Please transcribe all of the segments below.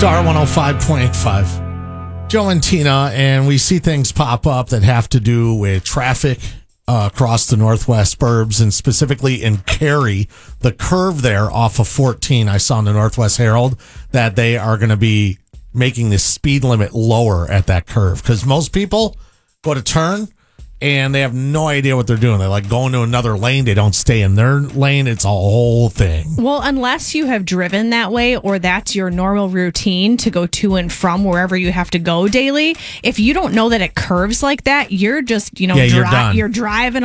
Star 105.5. Joe and Tina, and we see things pop up that have to do with traffic across the Northwest burbs, and specifically in Cary, the curve there off of 14. I saw in the Northwest Herald that they are going to be making the speed limit lower at that curve because most people go to turn and they have no idea what they're doing. They're like going to another lane. They don't stay in their lane. It's a whole thing. Well, unless you have driven that way or that's your normal routine to go to and from wherever you have to go daily, if you don't know that it curves like that, you're just, you're driving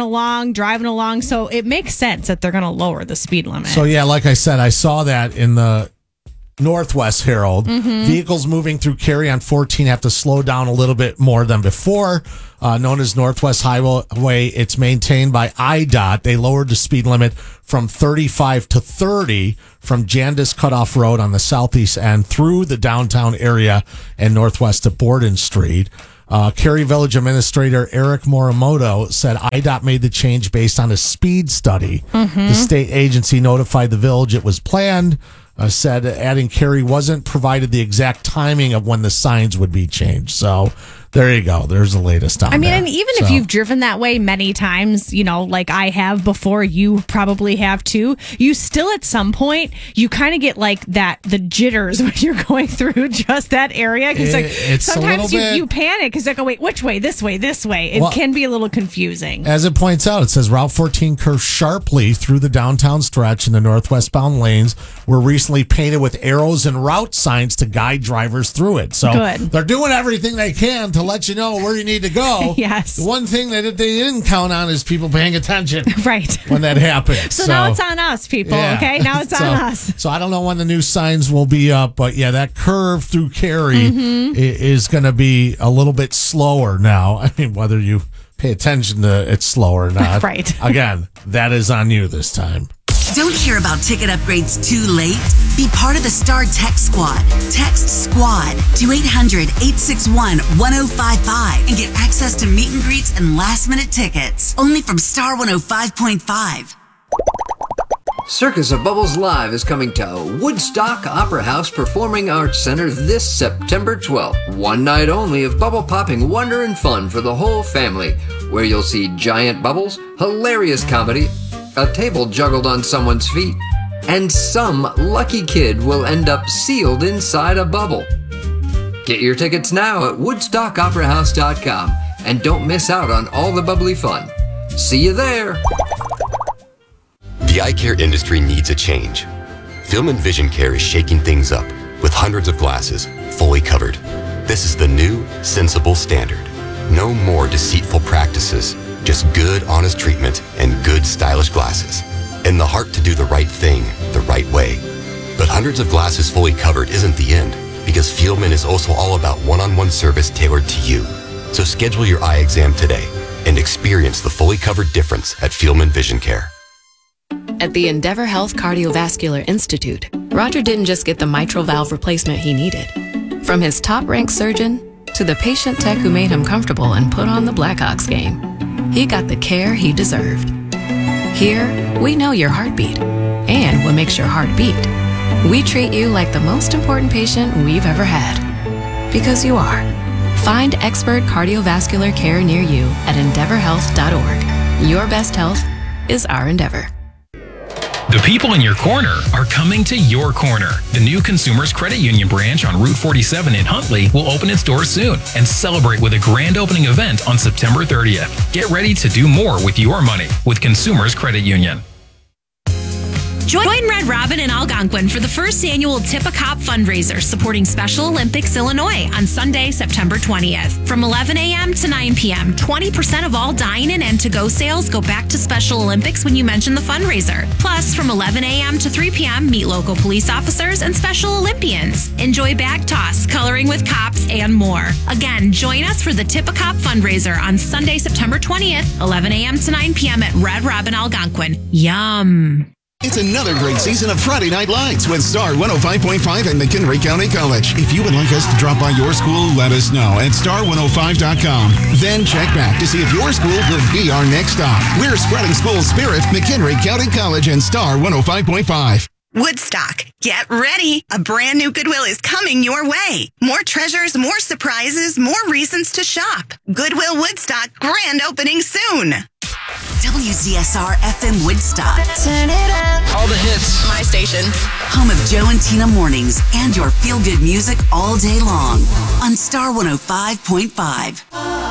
along. So it makes sense that they're going to lower the speed limit. So, yeah, like I said, I saw that in the Northwest Herald. Vehicles moving through Cary on 14 have to slow down a little bit more than before. Known as Northwest Highway, it's maintained by IDOT. They lowered the speed limit from 35 to 30 from Jandis Cutoff Road on the southeast end through the downtown area and northwest of Borden Street. Cary Village Administrator Eric Morimoto said IDOT made the change based on a speed study. The state agency notified the village it was planned. Said adding Cary wasn't provided the exact timing of when the signs would be changed. So there you go. There's the latest on and even if you've driven that way many times, like I have before, you probably have too, you still at some point, you kind of get like the jitters when you're going through just that area. Because sometimes you panic because like, oh, wait, which way? This way. It can be a little confusing. As it points out, it says Route 14 curves sharply through the downtown stretch and the northwestbound lanes were recently painted with arrows and route signs to guide drivers through it. So they're doing everything they can to let you know where you need to go. Yes. The one thing that they didn't count on is people paying attention. Right. When that happens. So now it's on us, people. Yeah. Okay. Now it's on us. So I don't know when the new signs will be up, but yeah, that curve through Cary is going to be a little bit slower now. I mean, whether you pay attention to it's slower or not. Right. Again, that is on you this time. Don't hear about ticket upgrades too late? Be part of the Star Text Squad. Text SQUAD to 800-861-1055 and get access to meet and greets and last-minute tickets. Only from Star 105.5. Circus of Bubbles Live is coming to Woodstock Opera House Performing Arts Center this September 12th. One night only of bubble popping wonder and fun for the whole family, where you'll see giant bubbles, hilarious comedy, a table juggled on someone's feet, and some lucky kid will end up sealed inside a bubble. Get your tickets now at WoodstockOperaHouse.com and don't miss out on all the bubbly fun. See you there! The eye care industry needs a change. Film and Vision Care is shaking things up with hundreds of glasses fully covered. This is the new, sensible standard. No more deceitful practices. Just good, honest treatment and good, stylish glasses. And the heart to do the right thing the right way. But hundreds of glasses fully covered isn't the end, because Fieldman is also all about one-on-one service tailored to you. So schedule your eye exam today and experience the fully covered difference at Fieldman Vision Care. At the Endeavor Health Cardiovascular Institute, Roger didn't just get the mitral valve replacement he needed. From his top-ranked surgeon to the patient tech who made him comfortable and put on the Blackhawks game, he got the care he deserved. Here, we know your heartbeat and what makes your heart beat. We treat you like the most important patient we've ever had. Because you are. Find expert cardiovascular care near you at EndeavorHealth.org. Your best health is our endeavor. The people in your corner are coming to your corner. The new Consumers Credit Union branch on Route 47 in Huntley will open its doors soon and celebrate with a grand opening event on September 30th. Get ready to do more with your money with Consumers Credit Union. Join Red Robin in Algonquin for the first annual Tip a Cop fundraiser supporting Special Olympics Illinois on Sunday, September 20th. From 11 a.m. to 9 p.m., 20% of all dine-in and to-go sales go back to Special Olympics when you mention the fundraiser. Plus, from 11 a.m. to 3 p.m., meet local police officers and Special Olympians. Enjoy bag toss, coloring with cops, and more. Again, join us for the Tip a Cop fundraiser on Sunday, September 20th, 11 a.m. to 9 p.m. at Red Robin Algonquin. Yum! It's another great season of Friday Night Lights with Star 105.5 and McHenry County College. If you would like us to drop by your school, let us know at star105.com. Then check back to see if your school will be our next stop. We're spreading school spirit, McHenry County College and Star 105.5. Woodstock, get ready. A brand new Goodwill is coming your way. More treasures, more surprises, more reasons to shop. Goodwill Woodstock grand opening soon. WZSR FM Woodstock. Turn it up. All the hits. My station. Home of Joe and Tina mornings and your feel-good music all day long on Star 105.5.